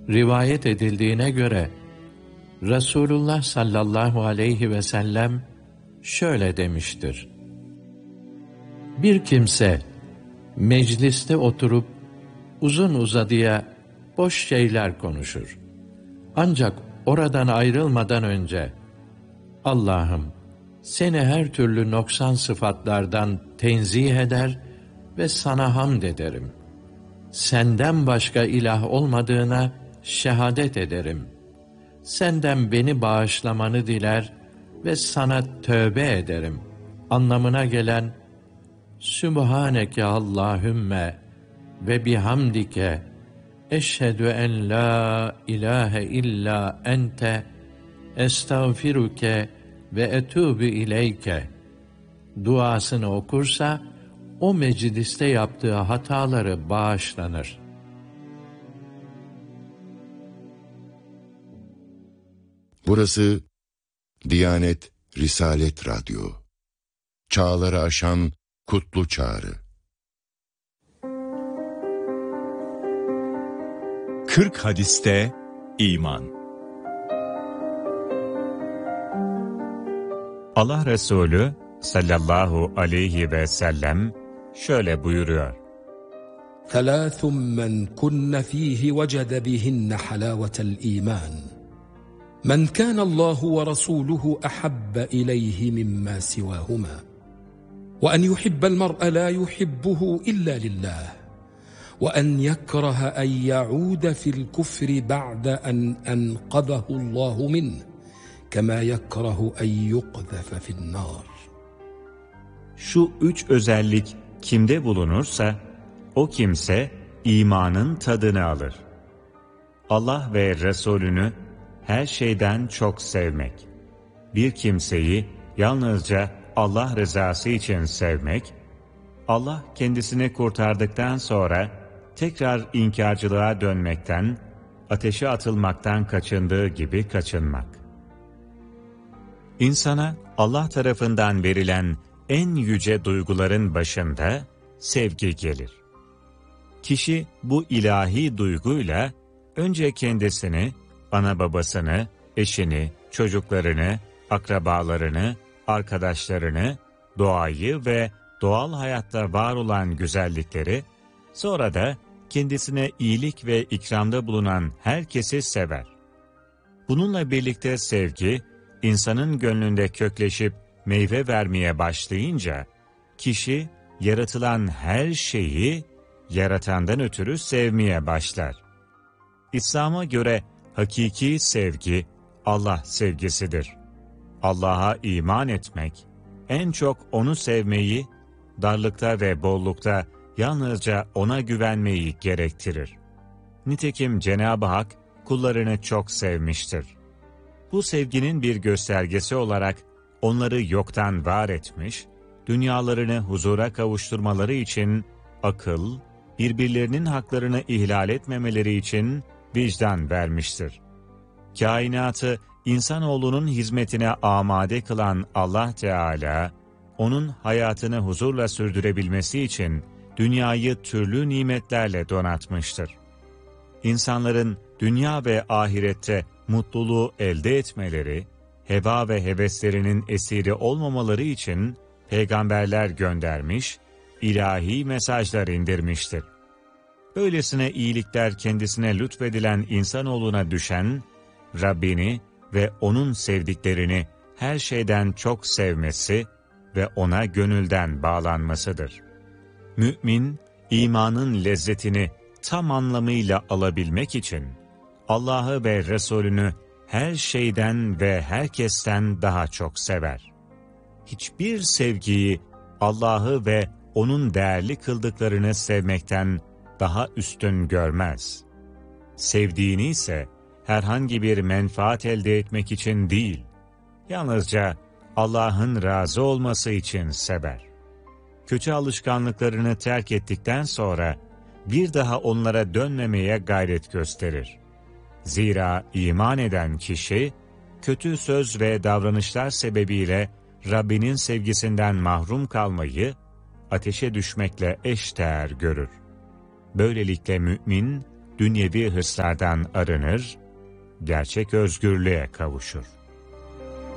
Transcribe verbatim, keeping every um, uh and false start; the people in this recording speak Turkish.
Rivayet edildiğine göre Resulullah sallallahu aleyhi ve sellem şöyle demiştir: Bir kimse mecliste oturup uzun uzadıya boş şeyler konuşur. Ancak oradan ayrılmadan önce, Allah'ım, seni her türlü noksan sıfatlardan tenzih eder ve sana hamd ederim. Senden başka ilah olmadığına şehadet ederim. Senden beni bağışlamanı diler ve sana tövbe ederim anlamına gelen Sübhaneke Allahümme ve bihamdike eşhedü en la ilahe illa ente estağfiruke ve etûbü ileyke duasını okursa o mecliste yaptığı hataları bağışlanır. Burası Diyanet Risalet Radyo. Çağları aşan kutlu çağrı. kırk hadiste iman. Allah Resulü sallallahu aleyhi ve sellem şöyle buyuruyor: ثَلَاثٌ مَّنْ كُنَّ ف۪يهِ وَجَدَ بِهِنَّ حَلَاوَةَ الْا۪يمَانِ مَنْ كَانَ اللّٰهُ وَرَسُولُهُ أَحَبَّ إِلَيْهِ مِمَّا سِوَاهُمَا وَأَنْ يُحِبَّ الْمَرْءَ لَا يُحِبُّهُ إِلَّا لِلّٰهِ وَأَنْ يَكْرَهَ أَنْ يَعُودَ فِي الْكُفْرِ بَعْدَ أَنْ أَنْقَذَهُ اللّٰهُ مِنْهِ كَمَا يَكْرَهُ أَنْ يُقْذَفَ فِي النَّارِ. Şu üç özellik kimde bulunursa, o kimse imanın tadını alır. Allah ve Resulünü her şeyden çok sevmek, bir kimseyi yalnızca Allah rızası için sevmek, Allah kendisini kurtardıktan sonra tekrar inkarcılığa dönmekten, ateşe atılmaktan kaçındığı gibi kaçınmak. İnsana Allah tarafından verilen en yüce duyguların başında sevgi gelir. Kişi bu ilahi duyguyla önce kendisini, ana babasını, eşini, çocuklarını, akrabalarını, arkadaşlarını, doğayı ve doğal hayatta var olan güzellikleri, sonra da kendisine iyilik ve ikramda bulunan herkesi sever. Bununla birlikte sevgi, insanın gönlünde kökleşip meyve vermeye başlayınca, kişi yaratılan her şeyi yaratandan ötürü sevmeye başlar. İslam'a göre hakiki sevgi Allah sevgisidir. Allah'a iman etmek, en çok O'nu sevmeyi, darlıkta ve bollukta yalnızca O'na güvenmeyi gerektirir. Nitekim Cenab-ı Hak kullarını çok sevmiştir. Bu sevginin bir göstergesi olarak onları yoktan var etmiş, dünyalarını huzura kavuşturmaları için akıl, birbirlerinin haklarını ihlal etmemeleri için vicdan vermiştir. Kainatı insanoğlunun hizmetine amade kılan Allah Teala, onun hayatını huzurla sürdürebilmesi için dünyayı türlü nimetlerle donatmıştır. İnsanların dünya ve ahirette mutluluğu elde etmeleri, heva ve heveslerinin esiri olmamaları için peygamberler göndermiş, ilahi mesajlar indirmiştir. Böylesine iyilikler kendisine lütfedilen insanoğluna düşen, Rabbini ve O'nun sevdiklerini her şeyden çok sevmesi ve O'na gönülden bağlanmasıdır. Mümin, imanın lezzetini tam anlamıyla alabilmek için, Allah'ı ve Resulünü her şeyden ve herkesten daha çok sever. Hiçbir sevgiyi Allah'ı ve O'nun değerli kıldıklarını sevmekten daha üstün görmez. Sevdiğini ise herhangi bir menfaat elde etmek için değil, yalnızca Allah'ın razı olması için sever. Kötü alışkanlıklarını terk ettikten sonra bir daha onlara dönmemeye gayret gösterir. Zira iman eden kişi, kötü söz ve davranışlar sebebiyle Rabbinin sevgisinden mahrum kalmayı, ateşe düşmekle eşdeğer görür. Böylelikle mümin, dünyevi hırslardan arınır, gerçek özgürlüğe kavuşur.